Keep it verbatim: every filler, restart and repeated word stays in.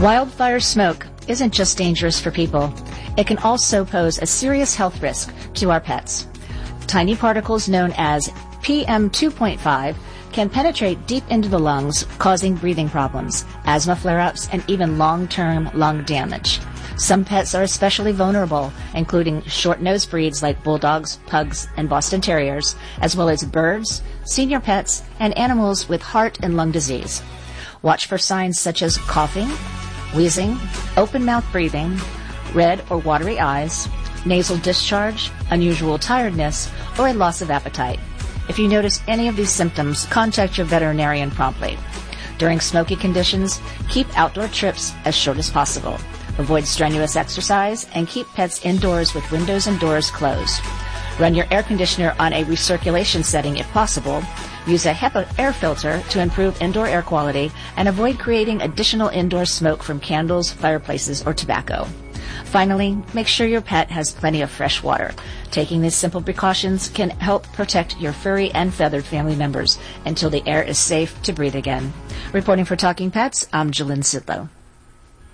Wildfire smoke isn't just dangerous for people. It can also pose a serious health risk to our pets. Tiny particles known as P M two point five can penetrate deep into the lungs, causing breathing problems, asthma flare-ups, and even long-term lung damage. Some pets are especially vulnerable, including short-nosed breeds like bulldogs, pugs, and Boston Terriers, as well as birds, senior pets, and animals with heart and lung disease. Watch for signs such as coughing, wheezing, open-mouth breathing, red or watery eyes, nasal discharge, unusual tiredness, or a loss of appetite. If you notice any of these symptoms, contact your veterinarian promptly. During smoky conditions, keep outdoor trips as short as possible. Avoid strenuous exercise and keep pets indoors with windows and doors closed. Run your air conditioner on a recirculation setting if possible. Use a HEPA air filter to improve indoor air quality and avoid creating additional indoor smoke from candles, fireplaces, or tobacco. Finally, make sure your pet has plenty of fresh water. Taking these simple precautions can help protect your furry and feathered family members until the air is safe to breathe again. Reporting for Talking Pets, I'm Jalynn Sidlow.